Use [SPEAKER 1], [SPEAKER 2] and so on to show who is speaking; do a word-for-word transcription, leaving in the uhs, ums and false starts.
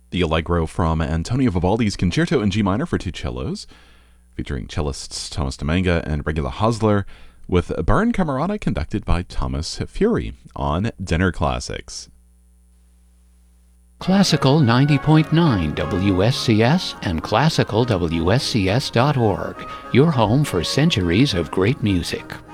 [SPEAKER 1] The Allegro from Antonio Vivaldi's Concerto in G minor for two cellos, featuring cellists Thomas Demanga and Regula Hosler, with Baron Camerata conducted by Thomas Fury on Dinner Classics.
[SPEAKER 2] Classical ninety point nine W S C S and classical W S C S dot org, your home for centuries of great music.